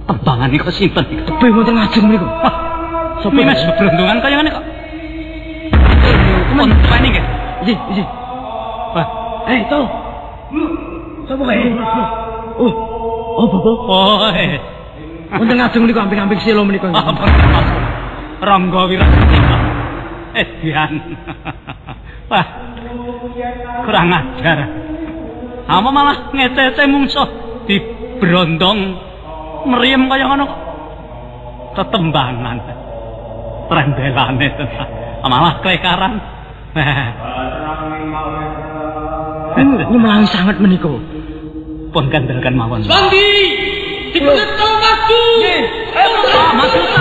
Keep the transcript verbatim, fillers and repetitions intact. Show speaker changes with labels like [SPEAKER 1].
[SPEAKER 1] Tembangan kok sinten iki?
[SPEAKER 2] Tebih wonten ngajeng mriku.
[SPEAKER 1] Wah, sapa mes bebrondongan kaya ngene kok. Pun pani nggih.
[SPEAKER 2] Iki, iki.
[SPEAKER 1] Wah,
[SPEAKER 2] eh to. Sapa kae? Oh, oh Bapak.
[SPEAKER 1] Oh, eh.
[SPEAKER 2] Wonten ngajeng mriku amping-amping silo menika.
[SPEAKER 1] Rangga Wirasena. Edian. Wah. Kurang ajar. Ama malah ngecece mungsuh di brondong mriyem kaya ngono kok. Tetembangan. Trembelane tenan. Malah klekaran.
[SPEAKER 2] Nyemlangi sangat menika.
[SPEAKER 1] Pun kandhelkan mawon.
[SPEAKER 3] Bandi! Dipelet kau maju!
[SPEAKER 1] Nggih. Ayo maju.